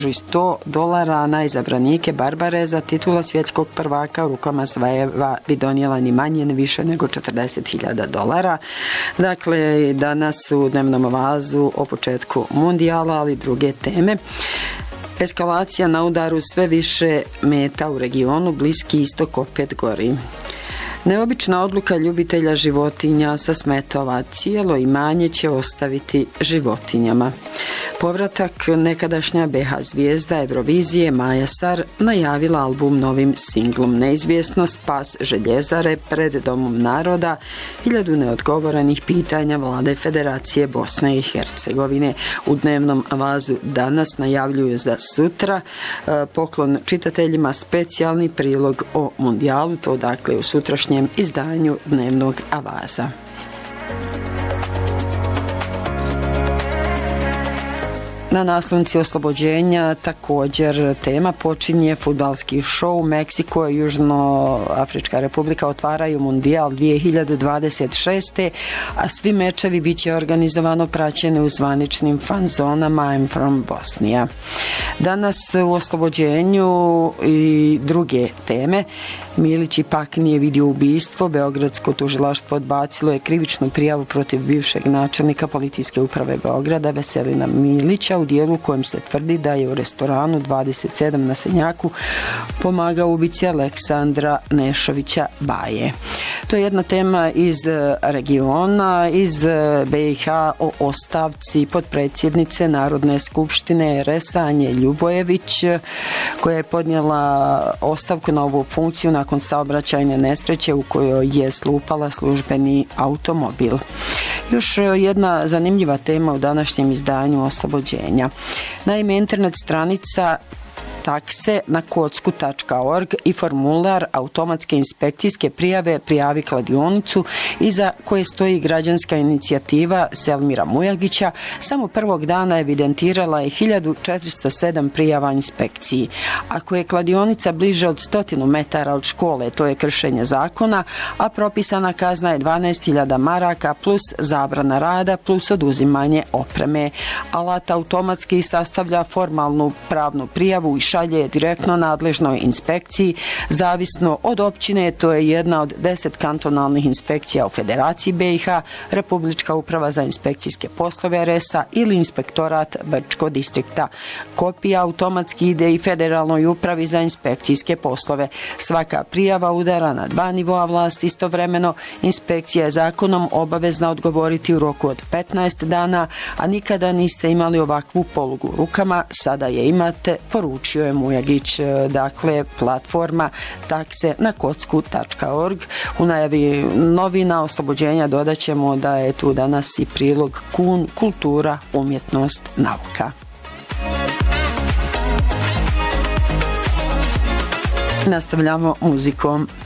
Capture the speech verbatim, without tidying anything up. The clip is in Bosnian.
sto dolara, na izabranike Barbareza. Titula svjetskog prvaka u rukama svajeva bi donijela ni manje ni više nego četrdeset hiljada dolara. Dakle, danas u dnevnom ovazu o početku mundijala, ali druge teme. Eskalacija na udaru, sve više meta u regionu, Bliski istok opet gori. Neobična odluka ljubitelja životinja sa Smetova, cijelo imanje će ostaviti životinjama. Povratak nekadašnja be ha zvijezda Eurovizije Maja Sar najavila album novim singlom. Neizvjesno, spas željezare pred Domom naroda, hiljadu neodgovorenih pitanja vlade Federacije Bosne i Hercegovine. U dnevnom avazu danas najavljuju za sutra poklon čitateljima, specijalni prilog o mundijalu, to dakle u sutrašnjem izdanju dnevnog avaza. Na naslovnici oslobođenja također tema počinje fudbalski šou. Meksiko i Južnoafrička republika otvaraju mundijal dvije hiljade dvadeset šeste. a svi mečevi bit će organizovano praćeni u zvaničnim fan zonama I'm from Bosnia. Danas u oslobođenju i druge teme. Milić ipak nije vidio ubistvo. Beogradsko tužilaštvo odbacilo je krivičnu prijavu protiv bivšeg načelnika policijske uprave Beograda Veselina Milića u dijelu u kojem se tvrdi da je u restoranu dvadeset sedam na Senjaku pomagao ubici Aleksandra Nešovića Baje. To je jedna tema iz regiona, iz be i ha o ostavci potpredsjednice Narodne skupštine er es a Anje Ljubojević, koja je podnijela ostavku na ovu funkciju nakon saobraćajne nesreće u kojoj je slupala službeni automobil. Još jedna zanimljiva tema u današnjem izdanju oslobođenja. Naime, internet stranica takse na kocku tačka org i formular automatske inspekcijske prijave Prijavi kladionicu, iza koje stoji građanska inicijativa Selmira Mujagića, samo prvog dana evidentirala je hiljadu četiristo sedam prijava inspekciji. Ako je kladionica bliže od stotinu metara od škole, to je kršenje zakona, a propisana kazna je dvanaest hiljada maraka plus zabrana rada plus oduzimanje opreme. Alat automatski sastavlja formalnu pravnu prijavu i šalje direktno nadležnoj inspekciji. Zavisno od općine, to je jedna od deset kantonalnih inspekcija u Federaciji be i ha, Republička uprava za inspekcijske poslove er es a ili inspektorat Brčko distrikta. Kopija automatski ide i Federalnoj upravi za inspekcijske poslove. Svaka prijava udara na dva nivoa vlasti istovremeno. Inspekcija je zakonom obavezna odgovoriti u roku od petnaest dana, a nikada niste imali ovakvu polugu u rukama, sada je imate, poručio je Mujagić. Dakle, platforma takse na kocku tačka org. U najavi novina oslobođenja dodaćemo da je tu danas i prilog Kun, kultura, umjetnost, nauka. Nastavljamo muzikom.